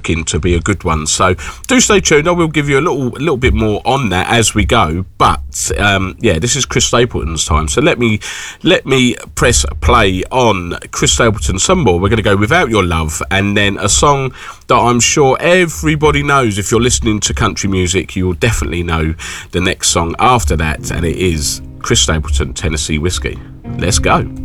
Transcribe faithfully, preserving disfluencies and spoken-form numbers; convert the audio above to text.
looking to be a good one. So do stay tuned. I will give you a little a little bit more on that as we go. But um, yeah, this is Chris Stapleton's time. So let me let me press play on Chris Stapleton some more. We're going to go Without Your Love, and then a song that I'm sure everybody knows. If you're listening to country music, you will definitely know the next song after that, and it is Chris Stapleton, Tennessee Whiskey. Let's go.